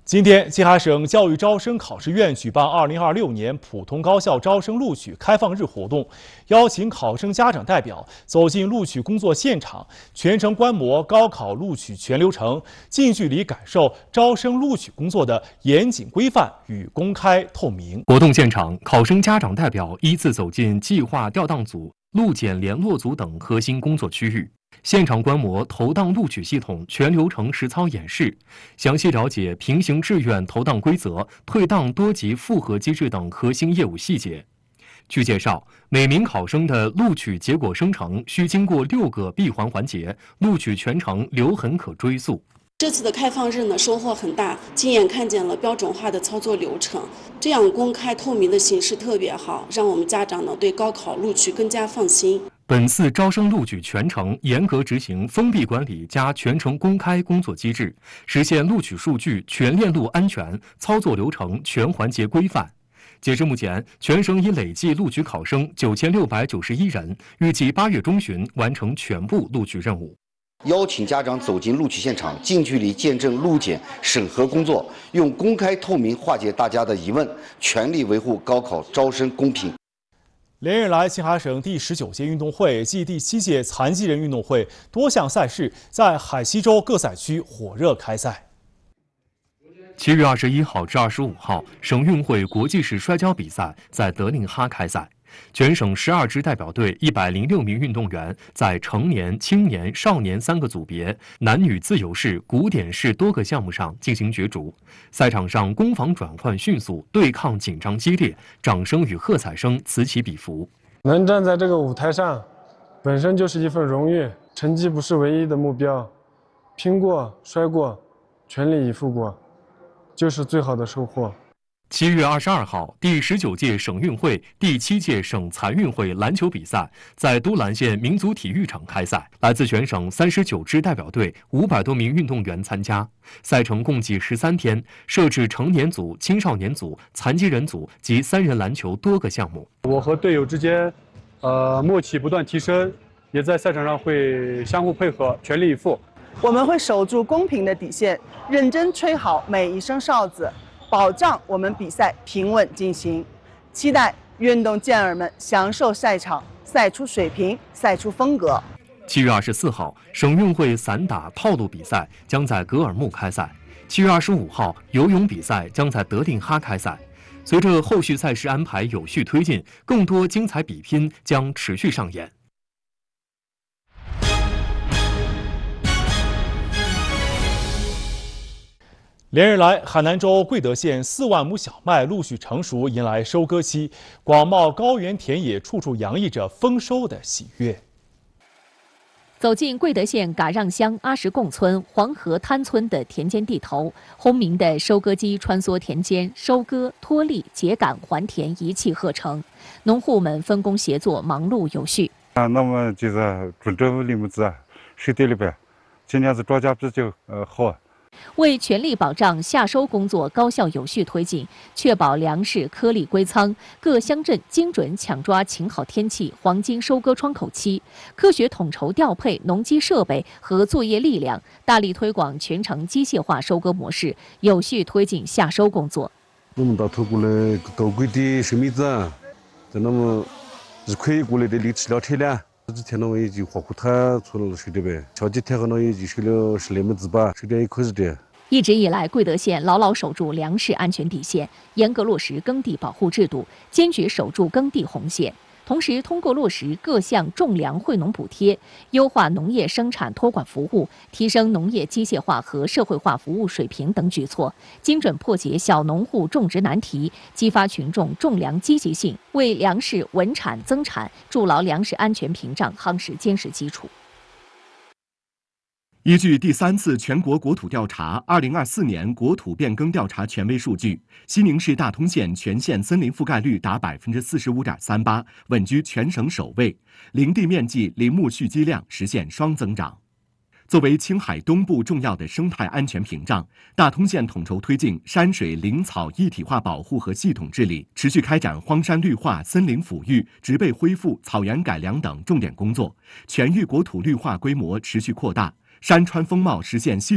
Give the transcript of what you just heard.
今天，青海省教育招生考试院举办2026年普通高校招生录取开放日活动，邀请考生家长代表走进录取工作现场，全程观摩高考录取全流程，近距离感受招生录取工作的严谨规范与公开透明。 活动现场，考生家长代表依次走进计划调档组、录检联络组等核心工作区域。现场观摩投档录取系统全流程实操演示，详细了解平行志愿投档规则、退档多级复核机制等核心业务细节。据介绍，每名考生的录取结果生成需经过6个闭环环节，录取全程留痕可追溯。 这次的开放日呢，收获很大，亲眼看见了标准化的操作流程，这样公开透明的形式特别好，让我们家长呢对高考录取更加放心。 本次招生录取全程严格执行封闭管理加全程公开工作机制，实现录取数据全链路安全，操作流程全环节规范。截至目前，全省已累计录取考生9691人，预计8月中旬完成全部录取任务。 邀请家长走进录取现场，近距离见证录检审核工作，用公开透明化解大家的疑问，全力维护高考招生公平。 连日来，青海省第19届运动会暨第7届残疾人运动会多项赛事在海西州各赛区火热开赛。 7月21号至25号，省运会国际式摔跤比赛在德令哈开赛。全省12支代表队106名运动员在成年、青年、少年3个组别、男女自由式、古典式多个项目上进行角逐。赛场上攻防转换迅速，对抗紧张激烈，掌声与喝彩声此起彼伏。 能站在这个舞台上，本身就是一份荣誉。成绩不是唯一的目标，拼过、摔过、全力以赴过，就是最好的收获。 7月22号，第19届省运会、第7届省残运会篮球比赛在都兰县民族体育场开赛，来自全省39支代表队500多名运动员参加。赛程共计13天，设置成年组、青少年组、残疾人组及3人篮球多个项目。 我和队友之间，默契不断提升，也在赛场上会相互配合，全力以赴。 我们会守住公平的底线，认真吹好每一声哨子，保障我们比赛平稳进行。期待运动健儿们享受赛场，赛出水平，赛出风格。 7月24号，省运会散打套路比赛将在格尔木开赛。7月25号，游泳比赛将在德令哈开赛。随着后续赛事安排有序推进，更多精彩比拼将持续上演。 连日来，海南州贵德县4万亩小麦陆续成熟，迎来收割期。广袤高原田野处处洋溢着丰收的喜悦。 走进贵德县嘎让乡阿什贡村黄河滩村的田间地头，轰鸣的收割机穿梭田间，收割、脱粒、秸秆、还田一气呵成，农户们分工协作，忙碌有序。 那么就是种植里面子水地里边，今年子庄稼比较好。 为全力保障夏收工作高效有序推进，确保粮食颗粒归仓，各乡镇精准抢抓晴好天气、黄金收割窗口期，科学统筹调配农机设备和作业力量，大力推广全程机械化收割模式，有序推进夏收工作。 我们到头过来高贵的生米子，在那么一块过来的力吃了车辆。这几天呢，我已经花库他出了收的呗，前几天呢已经收了10来亩子吧，收点1块钱的。 一直以来，贵德县牢牢守住粮食安全底线，严格落实耕地保护制度，坚决守住耕地红线。同时，通过落实各项种粮惠农补贴，优化农业生产托管服务，提升农业机械化和社会化服务水平等举措，精准破解小农户种植难题，激发群众种粮积极性，为粮食稳产增产筑牢粮食安全屏障夯实坚实基础。 依据第3次全国国土调查2024年国土变更调查权威数据，西宁市大通县全县森林覆盖率达45.38%，稳居全省首位，林地面积、林木蓄积量实现双增长。作为青海东部重要的生态安全屏障，大通县统筹推进山水林草一体化保护和系统治理，持续开展荒山绿化、森林抚育、植被恢复、草原改良等重点工作，全域国土绿化规模持续扩大，山川风貌实现系